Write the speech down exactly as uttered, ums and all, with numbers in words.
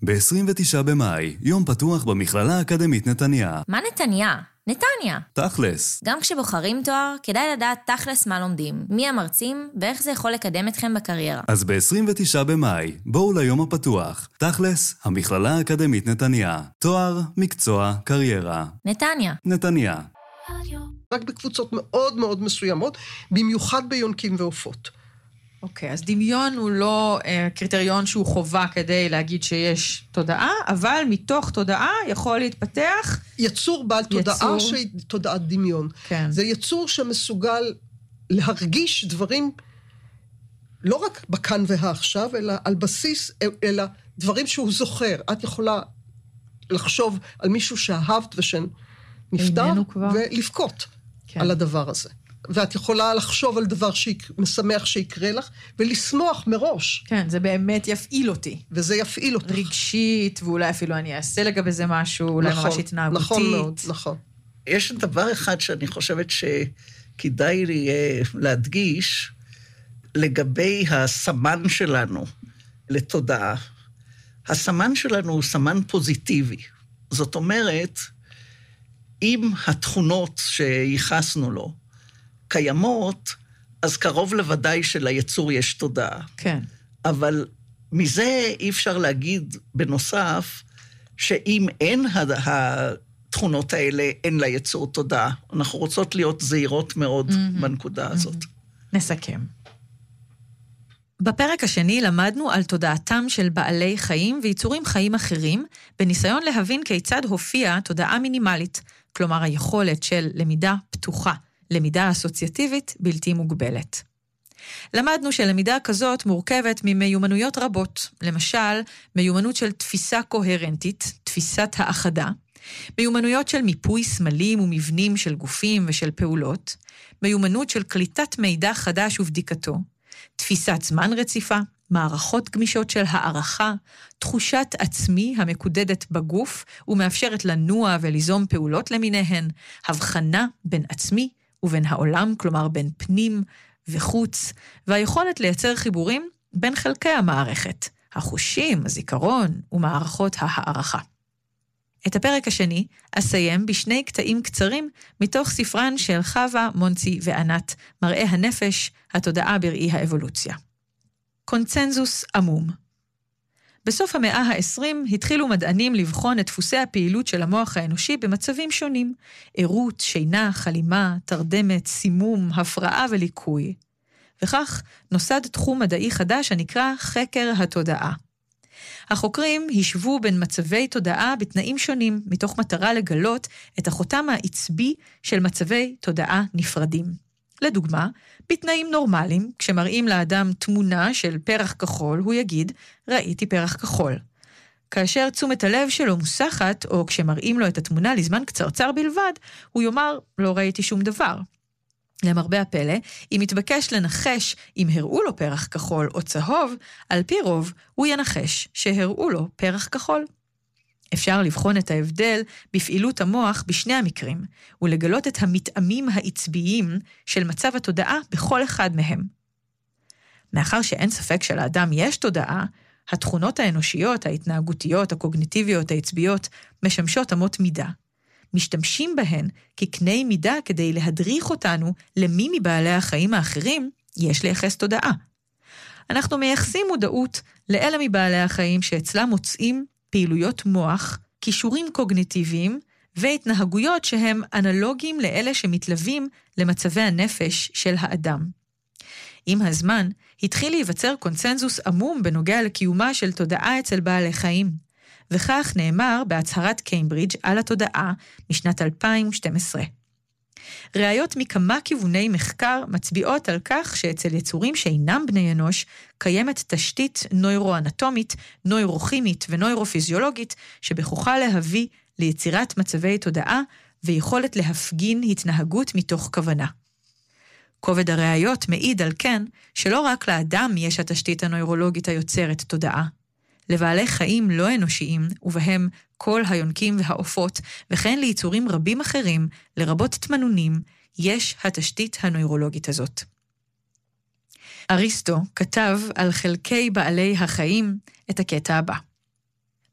ב-עשרים ותשעה במאי, יום פתוח במכללה האקדמית נתניה. מה נתניה? נתניה. תכלס. גם כשבוחרים תואר, כדאי לדעת תכלס מה לומדים, מי המרצים ואיך זה יכול לקדם אתכם בקריירה. אז ב-עשרים ותשעה במאי, בואו ליום הפתוח. תכלס, המכללה האקדמית נתניה. תואר, מקצוע, קריירה. נתניה. נתניה. רק בקבוצות מאוד מאוד מסוימות, במיוחד ביונקים ועופות. אוקיי, אז דמיון הוא לא אה, קריטריון שהוא חובה כדי להגיד שיש תודעה, אבל מתוך תודעה יכול להתפתח... יצור בעל תודעה יצור... שהיא תודעת דמיון. כן. זה יצור שמסוגל להרגיש דברים, לא רק בכאן והעכשיו, אלא על בסיס, אלא דברים שהוא זוכר. את יכולה לחשוב על מישהו שאהבת ושנפטר, ולבכות כן. על הדבר הזה. ואת יכולה לחשוב על דבר שמשמח שיקרה לך, ולשמוח מראש. כן, זה באמת יפעיל אותי. וזה יפעיל אותך. רגשית, ואולי אפילו אני אעשה לגבי זה משהו, אולי נכון, ממש התנהגותית. נכון מאוד, נכון. יש דבר אחד שאני חושבת שכדאי לי להדגיש, לגבי הסמן שלנו לתודעה. הסמן שלנו הוא סמן פוזיטיבי. זאת אומרת, אם התכונות שייחסנו לו, קיימות, אז קרוב לוודאי שליצור יש תודעה. כן. אבל מזה אי אפשר להגיד בנוסף, שאם אין התכונות האלה, אין ליצור תודעה. אנחנו רוצות להיות זהירות מאוד mm-hmm. בנקודה הזאת. Mm-hmm. נסכם. בפרק השני למדנו על תודעתם של בעלי חיים ויצורים חיים אחרים, בניסיון להבין כיצד הופיעה תודעה מינימלית, כלומר היכולת של למידה פתוחה, למידה אסוציאטיבית בלתי מוגבלת. למדנו שלמידה כזאת מורכבת ממיומנויות רבות, למשל, מיומנות של תפיסה קוהרנטית, תפיסת האחדה, מיומנויות של מיפוי סמלים ומבנים של גופים ושל פעולות, מיומנות של קליטת מידע חדש ובדיקתו, תפיסת זמן רציפה, מערכות גמישות של הערכה, תחושת עצמי המקודדת בגוף ומאפשרת לנוע וליזום פעולות למיניהן, הבחנה בין עצמי ובין העולם, כלומר בין פנים וחוץ, והיכולת לייצר חיבורים בין חלקי המערכת, החושים, הזיכרון ומערכות הערכה. את הפרק השני אסיים בשני קטעים קצרים מתוך ספרן של חווה, מונצי וענת, מראה הנפש, התודעה בראי האבולוציה. קונצנזוס עמום. בסוף המאה ה-עשרים התחילו מדענים לבחון את דפוסי הפעילות של המוח האנושי במצבים שונים, עירות, שינה, חלימה, תרדמת, סימום, הפרעה וליקוי. וכך נוסד תחום מדעי חדש הנקרא חקר התודעה. החוקרים השוו בין מצבי תודעה בתנאים שונים, מתוך מטרה לגלות את החותם העצבי של מצבי תודעה נפרדים. לדוגמה, בתנאים נורמליים, כשמראים לאדם תמונה של פרח כחול, הוא יגיד, ראיתי פרח כחול. כאשר תשומת הלב שלו מוסחת, או כשמראים לו את התמונה לזמן קצרצר בלבד, הוא יאמר, לא ראיתי שום דבר. למרבה הפלא, אם יתבקש לנחש אם הראו לו פרח כחול או צהוב, על פי רוב הוא ינחש שהראו לו פרח כחול. אפשר לבחון את ההבדל בפעילות המוח בשני המקרים, ולגלות את המתאמים העצביים של מצב התודעה בכל אחד מהם. מאחר שאין ספק שלאדם יש תודעה, התכונות האנושיות, ההתנהגותיות, הקוגניטיביות, העצביות, משמשות אמות מידה. משתמשים בהן כקני מידה כדי להדריך אותנו למי מבעלי החיים האחרים יש לייחס תודעה. אנחנו מייחסים מודעות לאלה מבעלי החיים שאצלם מוצאים פעילויות מוח, כישורים קוגניטיביים והתנהגויות שהם אנלוגיים לאלה שמתלווים למצבי הנפש של האדם. עם הזמן התחיל להיווצר קונצנזוס עמום בנוגע לקיומה של תודעה אצל בעלי חיים, וכך נאמר בהצהרת קיימברידג' על התודעה משנת אלפיים ושתים עשרה. ראיות מכמה כיווני מחקר מצביעות על כך שאצל יצורים שאינם בני אנוש קיימת תשתית נוירואנטומית, נוירוכימית ונוירופיזיולוגית שבכוחה להביא ליצירת מצבי תודעה ויכולת להפגין התנהגות מתוך כוונה. כובד הראיות מעיד על כן שלא רק לאדם יש התשתית הנוירולוגית היוצרת תודעה. לבעלי חיים לא אנושיים, ובהם כל היונקים והעופות, וכן ליצורים רבים אחרים, לרבות תמנונים, יש התשתית הנוירולוגית הזאת. אריסטו כתב על חלקי בעלי החיים את הקטע הבא.